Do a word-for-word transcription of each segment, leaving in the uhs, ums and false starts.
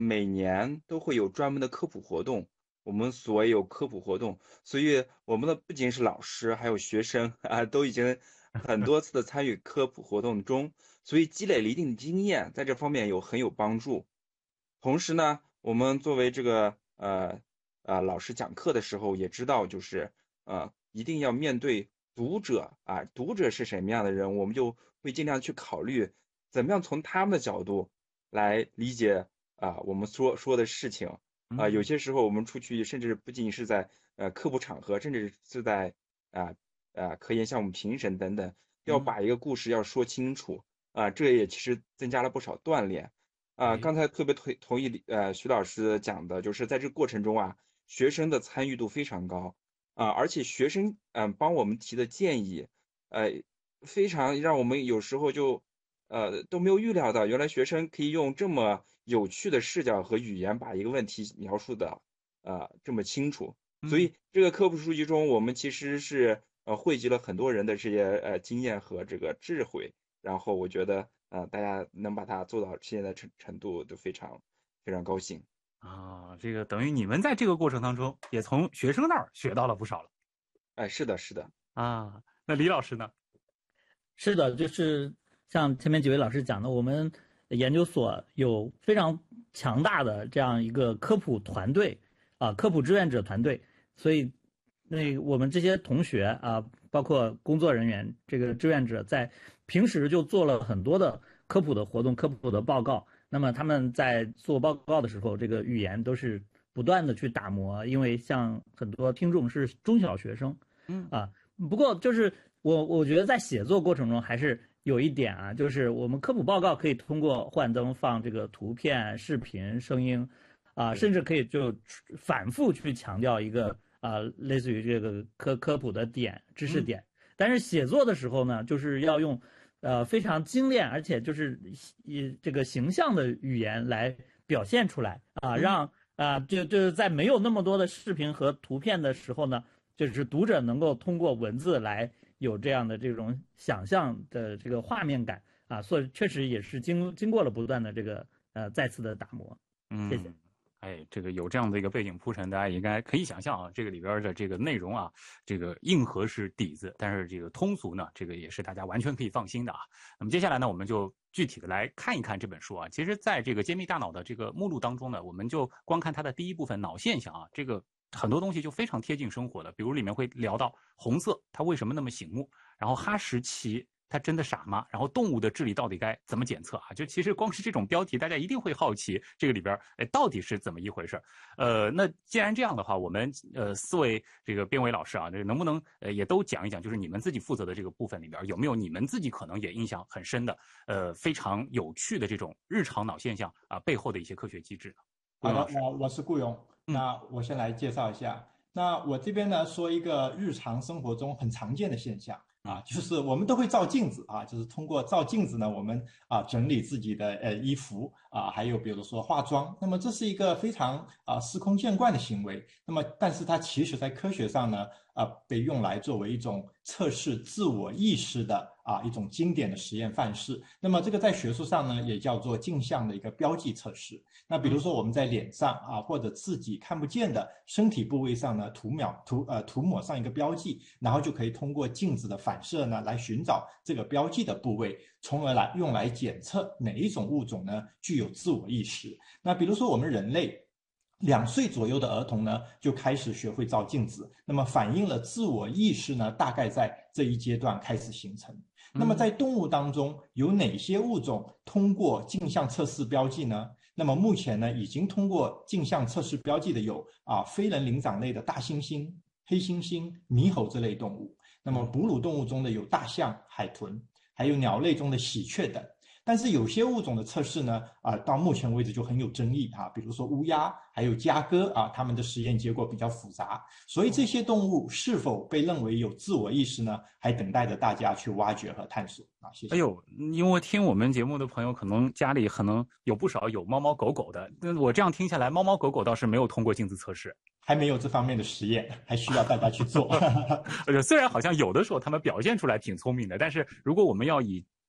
每年都会有专门的科普活动，我们所谓有科普活动，所以我们的不仅是老师，还有学生啊，都已经很多次的参与科普活动中，所以积累了一定的经验，在这方面有很有帮助。同时呢，我们作为这个呃呃老师讲课的时候，也知道就是呃一定要面对读者啊，读者是什么样的人，我们就会尽量去考虑怎么样从他们的角度来理解啊我们说说的事情啊。有嗯些时候我们出去，甚至不仅是在呃课部场合，甚至是在啊啊科研项目评审等等，要嗯， 把一个故事要说清楚啊，这也其实增加了不少锻炼。啊， 哎， 刚才特别同同意呃徐老师讲的，就是在这个过程中啊，学生的参与度非常高啊，而且学生嗯、呃帮我们提的建议，呃非常让我们有时候就呃都没有预料到，原来学生可以用这么有趣的视角和语言把一个问题描述的呃这么清楚。所嗯。 以这个科普数据中，我们其实是呃汇集了很多人的这些呃经验和这个智慧。然后我觉得，呃，大家能把它做到现在的程程度，都非常非常高兴。 啊，这个等于你们在这个过程当中也从学生那儿学到了不少了哎，是的，是的。 啊。那李老师呢？ 是的，就是像前面几位老师讲的，我们研究所有非常强大的这样一个科普团队啊，科普志愿者团队，所以那我们这些同学啊，包括工作人员，这个志愿者在平时就做了很多的科普的活动、科普的报告。那么他们在做报告的时候，这个语言都是不断的去打磨，因为像很多听众是中小学生嗯啊。不过就是我我觉得在写作过程中还是有一点啊，就是我们科普报告可以通过幻灯放这个图片、视频、声音啊， 对， 甚至可以就反复去强调一个啊，类似于这个科科普的点、知识嗯点。但是写作的时候呢，就是要用呃非常精炼，而且就是以这个形象的语言来表现出来啊， 嗯让啊就就是在没有那么多的视频和图片的时候呢，就是读者能够通过文字来有这样的这种想象的这个画面感啊，所以确实也是经经过了不断的这个呃再次的打磨。谢谢。 嗯。哎，这个有这样的一个背景铺陈，大家应该可以想象啊，这个里边的这个内容啊，这个硬核是底子，但是这个通俗呢，这个也是大家完全可以放心的啊。那么接下来呢，我们就具体的来看一看这本书啊。其实，在这个揭秘大脑的这个目录当中呢，我们就光看它的第一部分脑现象啊，这个很多东西就非常贴近生活的，比如里面会聊到红色它为什么那么醒目，然后哈士奇它真的傻吗？然后动物的智力到底该怎么检测啊？就其实光是这种标题，大家一定会好奇这个里边哎到底是怎么一回事。呃，那既然这样的话，我们呃四位这个编委老师啊，这能不能呃也都讲一讲，就是你们自己负责的这个部分里边有没有你们自己可能也印象很深的，呃非常有趣的这种日常脑现象啊背后的一些科学机制呢？顾好的， 勇老师。 我我是顾勇， 嗯那我先来介绍一下。那我这边呢，说一个日常生活中很常见的现象啊， 嗯就是我们都会照镜子啊，就是通过照镜子呢，我们啊整理自己的呃衣服啊，还有比如说化妆。那么这是一个非常啊司空见惯的行为。那么，但是它其实在科学上呢，啊被用来作为一种测试自我意识的啊一种经典的实验范式。那么这个在学术上呢，也叫做镜像的一个标记测试。那比如说我们在脸上啊，或者自己看不见的身体部位上呢，涂描涂呃涂抹上一个标记，然后就可以通过镜子的反射呢，来寻找这个标记的部位，从而来用来检测哪一种物种呢具有自我意识。那比如说我们人类。两岁左右的儿童呢，就开始学会照镜子，那么反映了自我意识呢，大概在这一阶段开始形成。那么在动物当中，有哪些物种通过镜像测试标记呢？那么目前呢，已经通过镜像测试标记的有啊，非人灵长类的大猩猩、黑猩猩、猕猴这类动物。那么哺乳动物中的有大象、海豚，还有鸟类中的喜鹊等。但是有些物种的测试呢，啊、呃，到目前为止就很有争议啊，比如说乌鸦，还有家鸽啊，它们的实验结果比较复杂，所以这些动物是否被认为有自我意识呢，还等待着大家去挖掘和探索啊。谢谢。 哎呦，因为听我们节目的朋友，可能家里可能有不少有猫猫狗狗的，那我这样听下来，猫猫狗狗倒是没有通过镜子测试， 还没有这方面的实验，还需要大家去做。 虽然好像有的时候他们表现出来挺聪明的，但是如果我们要以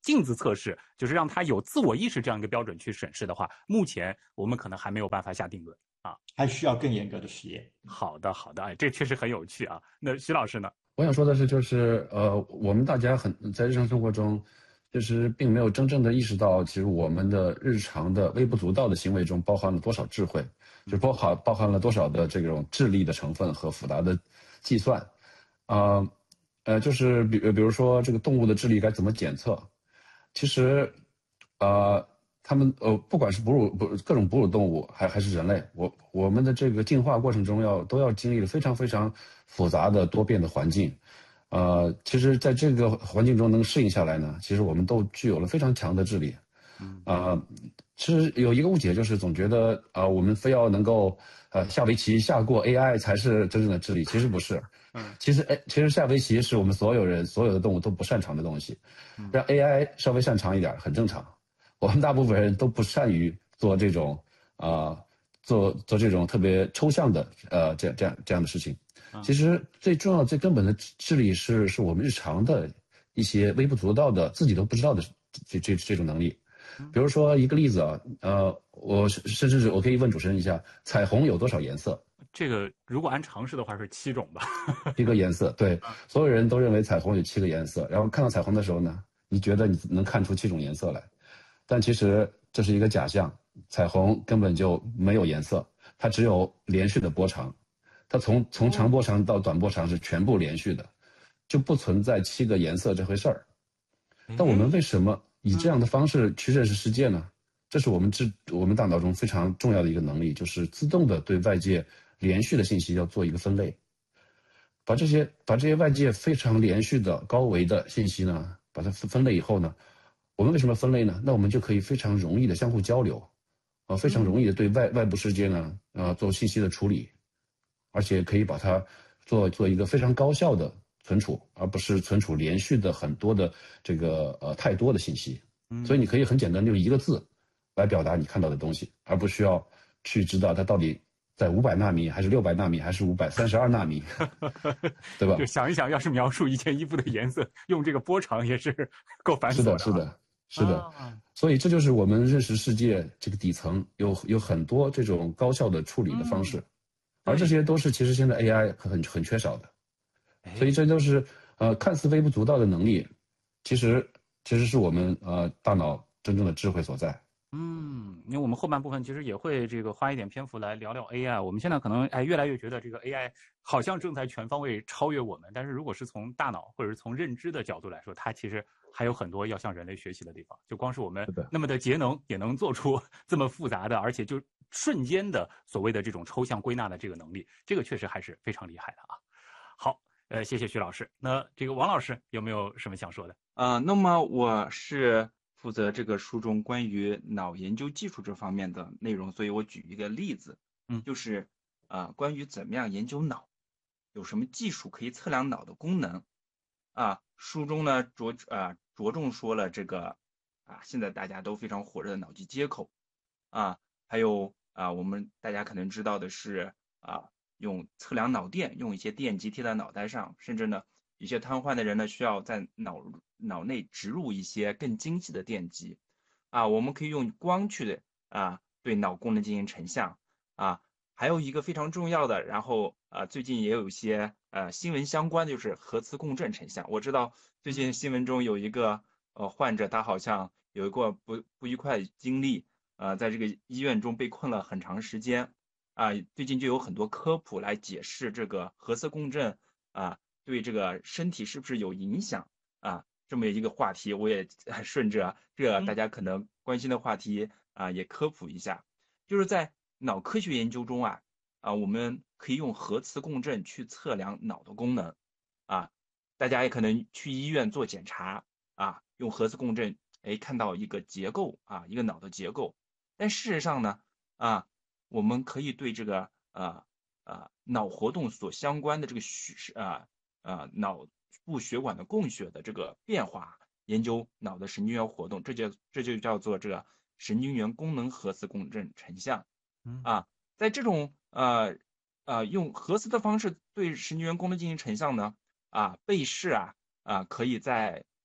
镜子测试，就是让它有自我意识这样一个标准去审视的话，目前我们可能还没有办法下定论啊， 还需要更严格的实验。 好的，好的，哎，这确实很有趣啊。那徐老师呢？ 我想说的是，就是呃，我们大家很在日常生活中，其实并没有真正的意识到，其实我们的日常的微不足道的行为中包含了多少智慧，就包含包含了多少的这种智力的成分和复杂的计算，啊、呃，呃，就是比比如说这个动物的智力该怎么检测，其实，呃，他们呃，不管是哺乳不各种哺乳动物，还还是人类，我我们的这个进化过程中要都要经历了非常非常复杂的多变的环境，呃，其实在这个环境中能适应下来呢，其实我们都具有了非常强的智力，啊、呃，其实有一个误解就是总觉得啊、呃，我们非要能够呃下围棋下过 A I 才是真正的智力，其实不是。 嗯， 其实，哎，其实下围棋是我们所有人、所有的动物都不擅长的东西，让 A I 稍微擅长一点很正常。我们大部分人都不善于做这种啊、呃，做做这种特别抽象的呃这样这样这样的事情。其实最重要、最根本的智力是是我们日常的一些微不足道的、自己都不知道的这这这种能力。比如说一个例子啊，呃，我甚至我可以问主持人一下，彩虹有多少颜色？ 这个如果按常识的话是七种吧？ 七个颜色，对，所有人都认为彩虹有七个颜色。然后看到彩虹的时候呢，你觉得你能看出七种颜色来，但其实这是一个假象，彩虹根本就没有颜色，它只有连续的波长，它从从长波长到短波长是全部连续的，就不存在七个颜色这回事儿。但我们为什么以这样的方式去认识世界呢？这是我们智我们大脑中非常重要的一个能力，就是自动的对外界连续的信息要做一个分类，把这些把这些外界非常连续的高维的信息呢，把它分类以后呢，我们为什么分类呢？那我们就可以非常容易的相互交流，啊、呃，非常容易的对外外部世界呢，呃，做信息的处理，而且可以把它做做一个非常高效的存储，而不是存储连续的很多的这个呃太多的信息。所以你可以很简单用一个字来表达你看到的东西，而不需要去知道它到底在五百纳米还是六百纳米还是五百三十二纳米，对吧？ 就想一想，要是描述一件衣服的颜色，用这个波长也是够繁琐的、啊。 是的，是的，是的。啊、所以这就是我们认识世界这个底层有有很多这种高效的处理的方式，嗯、而这些都是其实现在 A I 很很缺少的。所以这都是呃看似微不足道的能力，其实其实是我们呃大脑真正的智慧所在。 嗯，因为我们后半部分其实也会这个花一点篇幅来聊聊 A I。我们现在可能哎越来越觉得这个 A I 好像正在全方位超越我们，但是如果是从大脑或者是从认知的角度来说，它其实还有很多要向人类学习的地方。就光是我们那么的节能，也能做出这么复杂的，而且就瞬间的所谓的这种抽象归纳的这个能力，这个确实还是非常厉害的啊。好。呃，谢谢徐老师。那这个王老师有没有什么想说的？ 啊、呃，那么我是负责这个书中关于脑研究技术这方面的内容，所以我举一个例子， 嗯， 就是啊、呃，关于怎么样研究脑，有什么技术可以测量脑的功能啊？书中呢着啊、呃、着重说了这个啊，现在大家都非常火热的脑机接口啊，还有啊，我们大家可能知道的是啊。用测量脑电，用一些电极贴在脑袋上，甚至呢，有些瘫痪的人呢，需要在脑脑内植入一些更精细的电极，啊，我们可以用光去啊对脑功能进行成像，啊，还有一个非常重要的，然后啊最近也有一些呃新闻相关的，就是核磁共振成像。我知道最近新闻中有一个呃患者，他好像有一个不不愉快的经历，呃，在这个医院中被困了很长时间。啊，最近就有很多科普来解释这个核磁共振啊对这个身体是不是有影响啊，这么一个话题，我也顺着这个大家可能关心的话题啊也科普一下，就是在脑科学研究中啊啊我们可以用核磁共振去测量脑的功能啊，大家也可能去医院做检查啊，用核磁共振哎看到一个结构啊一个脑的结构，但事实上呢啊。我们可以对这个呃呃脑活动所相关的这个血啊呃脑部血管的供血的这个变化，研究脑的神经元活动，这就这就叫做这个神经元功能核磁共振成像啊。在这种呃呃用核磁的方式对神经元功能进行成像呢啊，被试啊啊可以在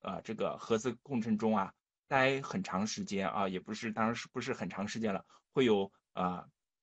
呃这个核磁共振中啊待很长时间啊，也不是当然是不是很长时间了，会有啊、呃、